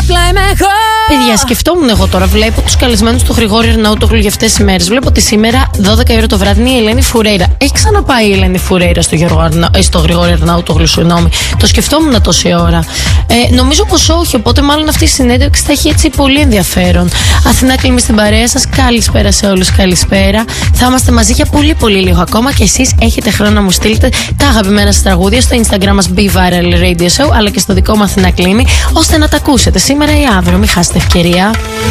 απλά είμαι εγώ. Παιδιά, σκεφτόμουν εγώ τώρα. Βλέπω τους καλεσμένους του Γρηγόρη Αρναούτογλου για αυτές τις ημέρες. Βλέπω ότι σήμερα 12 η ώρα το βράδυ είναι η Ελένη Φουρέιρα. Έχει ξαναπάει η Ελένη Φουρέιρα στο Γρηγόρη Αρναούτογλου, συγγνώμη. Το σκεφτόμουν τόση ώρα. Νομίζω πως όχι, οπότε μάλλον αυτή η συνέντευξη θα έχει έτσι πολύ ενδιαφέρον. Αθηνά Κλίμη στην παρέα σας. Καλησπέρα σε όλους, καλησπέρα. Θα είμαστε μαζί για πολύ πολύ λίγο ακόμα και εσείς έχετε χρόνο να μου στείλετε τα αγαπημένα σας τραγούδια στο Instagram μας Be Viral Radio Show, αλλά και στο δικό μου Αθηνά Κλίμη, ώστε να τα ακούσετε σήμερα ή αύριο. Μην χάσετε ευκαιρία.